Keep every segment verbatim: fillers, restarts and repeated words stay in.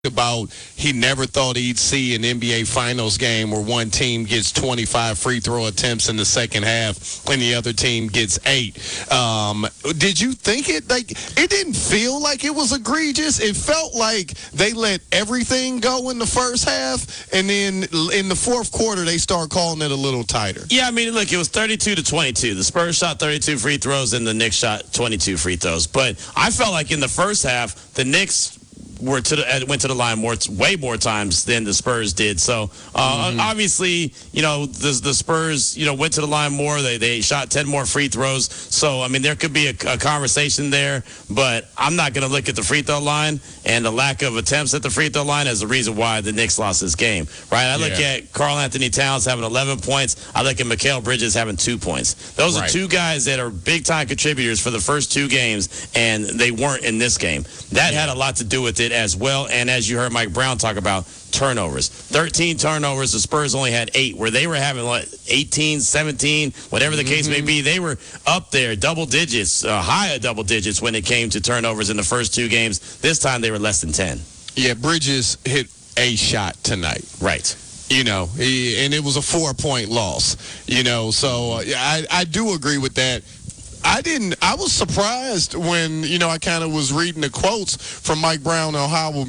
about he never thought he'd see an N B A Finals game where one team gets twenty-five free throw attempts in the second half and the other team gets eight. Um, did you think it like it didn't feel like it was egregious? It felt like they let everything go in the first half, and then in the fourth quarter they start calling it a little tighter. Yeah, I mean, look, it was thirty-two to twenty-two. The Spurs shot thirty-two free throws and the Knicks shot twenty-two free throws. But I felt like in the first half, the Knicks were to the, went to the line more, way more times than the Spurs did. So uh, mm-hmm. obviously, you know, the, the Spurs, you know, went to the line more. They they shot ten more free throws. So I mean, there could be a, a conversation there, but I'm not going to look at the free throw line and the lack of attempts at the free throw line as the reason why the Knicks lost this game. Right? I look yeah. at Karl Anthony Towns having eleven points. I look at Mikal Bridges having two points. Those right. are two guys that are big time contributors for the first two games, and they weren't in this game. That yeah. had a lot to do with it as well. And as you heard Mike Brown talk about, turnovers. thirteen turnovers. The Spurs only had eight, where they were having like eighteen, seventeen, whatever the case mm-hmm. may be. They were up there, double digits, uh, higher double digits when it came to turnovers in the first two games. This time they were less than ten. Yeah, Bridges hit a shot tonight. Right. You know, he, and it was a four-point loss. You know, so uh, I, I do agree with that. I didn't. I was surprised when, you know, I kind of was reading the quotes from Mike Brown on how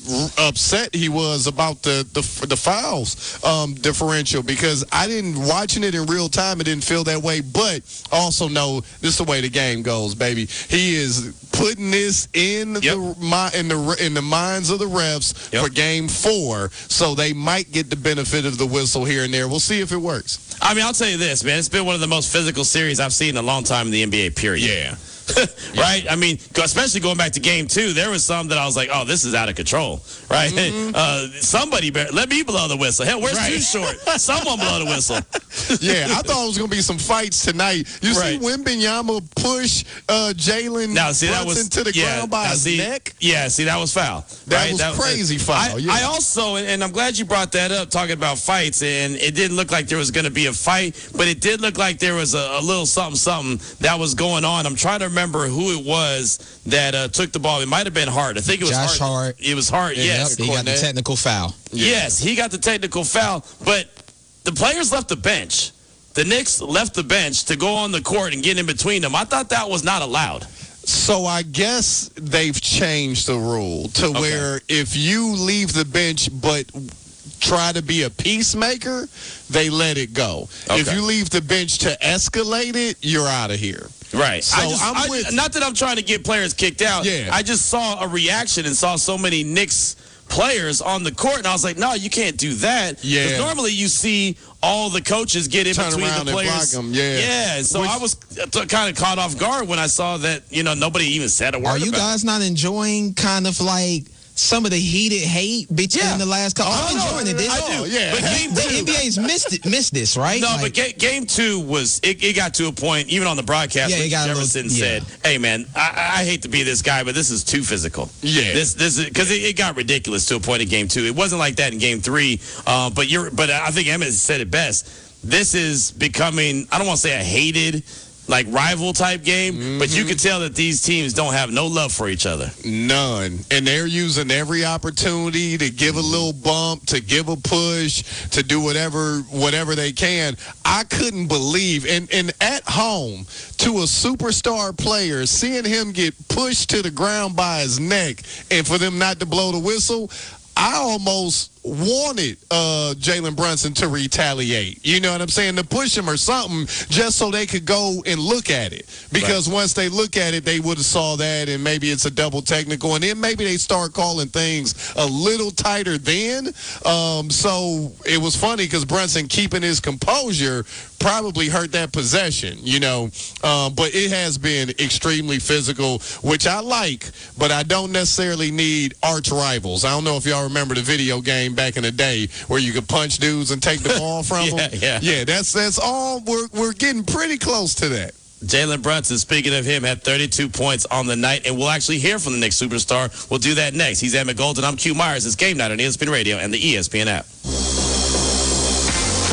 upset he was about the the, the fouls um, differential, because I didn't watching it in real time. It didn't feel that way, but also know this is the way the game goes, baby. He is putting this in yep. the in the in the minds of the refs yep. for game four, so they might get the benefit of the whistle here and there. We'll see if it works. I mean, I'll tell you this, man. It's been one of the most physical series I've seen in a long time in the N B A, period. Yeah. right? I mean, especially going back to game two, there was some that I was like, oh, this is out of control, right? Mm-hmm. Uh, somebody, better, let me blow the whistle. Hell, where's right. Too Short? Someone blow the whistle. yeah, I thought it was going to be some fights tonight. You right. see Wembanyama push uh, Jalen now, see, that was, to the yeah, ground by now, his see, neck? Yeah, see, that was foul. That right? was that, crazy uh, foul. I, yeah. I also, and I'm glad you brought that up, talking about fights, and it didn't look like there was going to be a fight, but it did look like there was a, a little something, something that was going on. I'm trying to remember who it was that uh, took the ball. It might have been Hart. I think it was Josh Hart. Hart. It was Hart, yeah, yes. He got the technical foul. Yeah. Yes, he got the technical foul, but the players left the bench. The Knicks left the bench to go on the court and get in between them. I thought that was not allowed. So I guess they've changed the rule to okay. where if you leave the bench but try to be a peacemaker, they let it go. Okay. If you leave the bench to escalate it, you're out of here. Right. So I just, I'm I, with, not that I'm trying to get players kicked out. Yeah. I just saw a reaction and saw so many Knicks players on the court, and I was like, no, you can't do that. Yeah. Because normally you see all the coaches get in Turn between around the players. And block them. Yeah. Yeah. So Which, I was kind of caught off guard when I saw that, you know, nobody even said a word Are you about guys it. not enjoying kind of like some of the heated hate between yeah. the last couple? Oh, I'm no, enjoying it. This, I do. Yeah. But game the two, N B A's missed it, missed this, right? No, like, but ga- game two was it, it got to a point, even on the broadcast, yeah, Richard Jefferson little, yeah. said, "Hey, man, I, I hate to be this guy, but this is too physical." Yeah, this this is because it, it got ridiculous to a point in game two. It wasn't like that in game three, uh, but you're. But I think Emmett said it best. This is becoming, I don't want to say a hated, like rival type game, mm-hmm. but you can tell that these teams don't have no love for each other. None. And they're using every opportunity to give a little bump, to give a push, to do whatever whatever they can. I couldn't believe, and, and at home, to a superstar player, seeing him get pushed to the ground by his neck and for them not to blow the whistle, I almost wanted uh, Jalen Brunson to retaliate. You know what I'm saying? To push him or something just so they could go and look at it. Because right. once they look at it, they would have saw that and maybe it's a double technical. And then maybe they start calling things a little tighter then. Um, so it was funny because Brunson keeping his composure probably hurt that possession, you know. Um, but it has been extremely physical, which I like, but I don't necessarily need arch rivals. I don't know if y'all remember the video game back in the day where you could punch dudes and take the ball from yeah, them. Yeah, yeah. That's that's all. We're we're getting pretty close to that. Jalen Brunson, speaking of him, had thirty-two points on the night, and we'll actually hear from the Knicks superstar. We'll do that next. He's Emmett Golden. I'm Q Myers. It's Game Night on E S P N Radio and the E S P N app.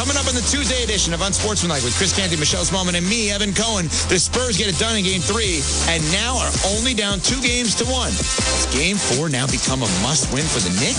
Coming up on the Tuesday edition of Unsportsmanlike with Chris Canty, Michelle Smallman, and me, Evan Cohen, the Spurs get it done in Game three and now are only down two games to one. Does Game four now become a must-win for the Knicks?